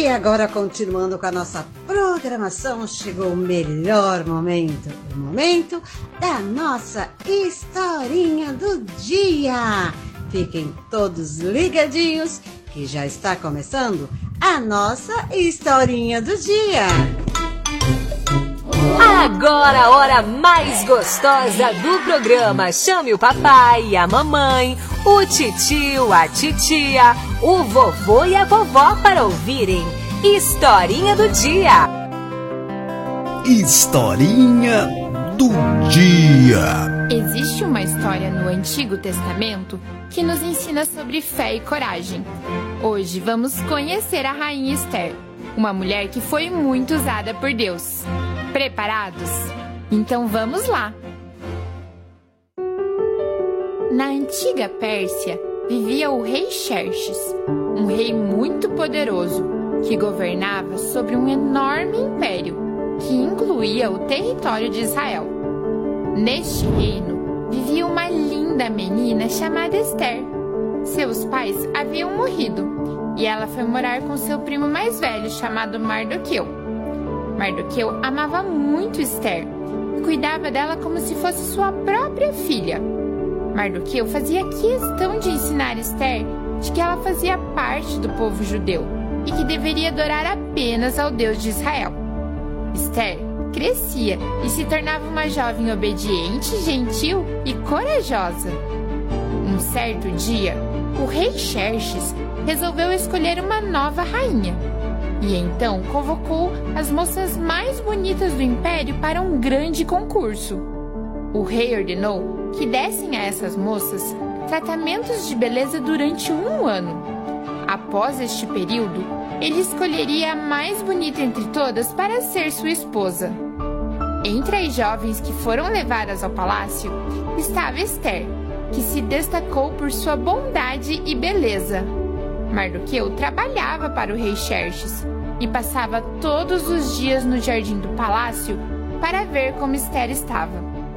E agora, continuando com a nossa programação, chegou o melhor momento, o momento da nossa historinha do dia. Fiquem todos ligadinhos que já está começando a nossa historinha do dia. Agora a hora mais gostosa do programa. Chame o papai e a mamãe, o titio, a titia, o vovô e a vovó para ouvirem Historinha do Dia. Historinha do Dia. Existe uma história no Antigo Testamento que nos ensina sobre fé e coragem. Hoje vamos conhecer a rainha Esther, uma mulher que foi muito usada por Deus. Preparados? Então vamos lá! Na antiga Pérsia vivia o rei Xerxes, um rei muito poderoso que governava sobre um enorme império que incluía o território de Israel. Neste reino vivia uma linda menina chamada Esther. Seus pais haviam morrido e ela foi morar com seu primo mais velho chamado Mardoqueu. Mardoqueu amava muito Esther e cuidava dela como se fosse sua própria filha. Mardoqueu fazia questão de ensinar Esther de que ela fazia parte do povo judeu e que deveria adorar apenas ao Deus de Israel. Esther crescia e se tornava uma jovem obediente, gentil e corajosa. Um certo dia, o rei Xerxes resolveu escolher uma nova rainha. E então convocou as moças mais bonitas do império para um grande concurso. O rei ordenou que dessem a essas moças tratamentos de beleza durante 1 ano. Após este período, ele escolheria a mais bonita entre todas para ser sua esposa. Entre as jovens que foram levadas ao palácio estava Esther, que se destacou por sua bondade e beleza. Mardoqueu trabalhava para o rei Xerxes e passava todos os dias no jardim do palácio para ver como Esther estava.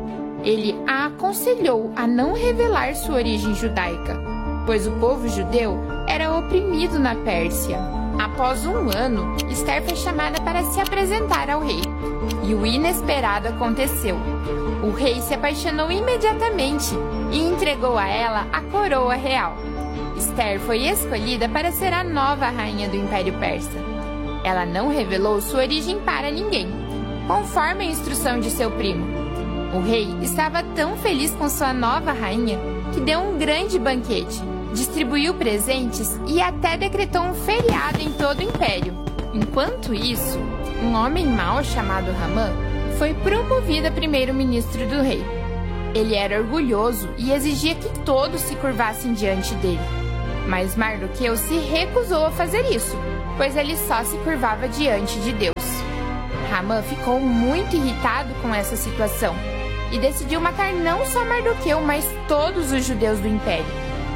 Ele a aconselhou a não revelar sua origem judaica, pois o povo judeu era oprimido na Pérsia. Após 1 ano, Esther foi chamada para se apresentar ao rei, e o inesperado aconteceu. O rei se apaixonou imediatamente e entregou a ela a coroa real. Esther foi escolhida para ser a nova rainha do Império Persa. Ela não revelou sua origem para ninguém, conforme a instrução de seu primo. O rei estava tão feliz com sua nova rainha que deu um grande banquete, distribuiu presentes e até decretou um feriado em todo o império. Enquanto isso, um homem mau chamado Hamã foi promovido a primeiro-ministro do rei. Ele era orgulhoso e exigia que todos se curvassem diante dele. Mas Mardoqueu se recusou a fazer isso, pois ele só se curvava diante de Deus. Hamã ficou muito irritado com essa situação e decidiu matar não só Mardoqueu, mas todos os judeus do império.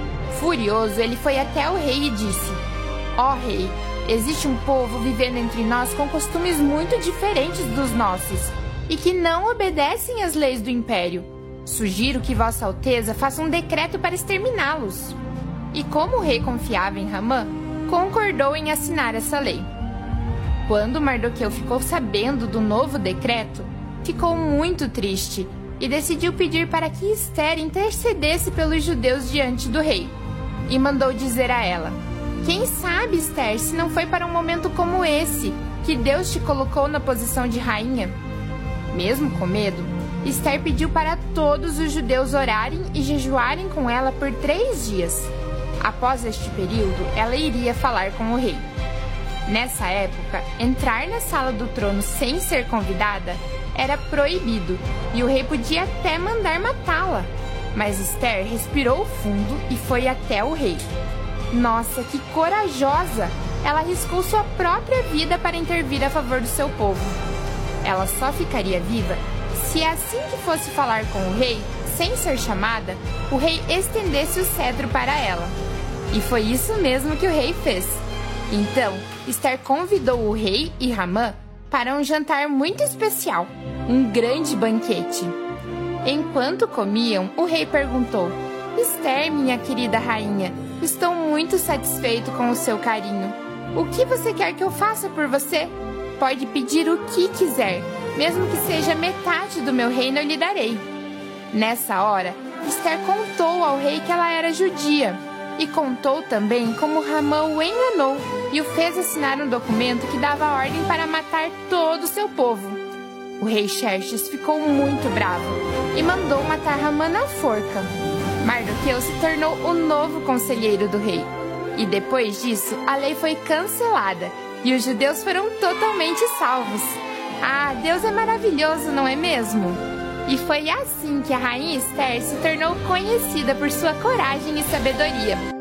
Furioso, ele foi até o rei e disse: Ó rei, existe um povo vivendo entre nós com costumes muito diferentes dos nossos e que não obedecem às leis do império. Sugiro que Vossa Alteza faça um decreto para exterminá-los. E como o rei confiava em Hamã, concordou em assinar essa lei. Quando Mardoqueu ficou sabendo do novo decreto, ficou muito triste e decidiu pedir para que Esther intercedesse pelos judeus diante do rei. E mandou dizer a ela: Quem sabe, Esther, se não foi para um momento como esse que Deus te colocou na posição de rainha? Mesmo com medo, Esther pediu para todos os judeus orarem e jejuarem com ela por 3 dias. Após este período, ela iria falar com o rei. Nessa época, entrar na sala do trono sem ser convidada era proibido e o rei podia até mandar matá-la. Mas Esther respirou fundo e foi até o rei. Nossa, que corajosa! Ela arriscou sua própria vida para intervir a favor do seu povo. Ela só ficaria viva se assim que fosse falar com o rei, sem ser chamada, o rei estendesse o cetro para ela. E foi isso mesmo que o rei fez. Então, Esther convidou o rei e Hamã para um jantar muito especial, um grande banquete. Enquanto comiam, o rei perguntou: Esther, minha querida rainha, estou muito satisfeito com o seu carinho. O que você quer que eu faça por você? Pode pedir o que quiser, mesmo que seja metade do meu reino eu lhe darei. Nessa hora, Esther contou ao rei que ela era judia e contou também como Hamã o enganou e o fez assinar um documento que dava ordem para matar todo o seu povo. O rei Xerxes ficou muito bravo e mandou matar Hamã na forca. Mardoqueu se tornou o novo conselheiro do rei. E depois disso, a lei foi cancelada e os judeus foram totalmente salvos. Ah, Deus é maravilhoso, não é mesmo? E foi assim que a rainha Esther se tornou conhecida por sua coragem e sabedoria.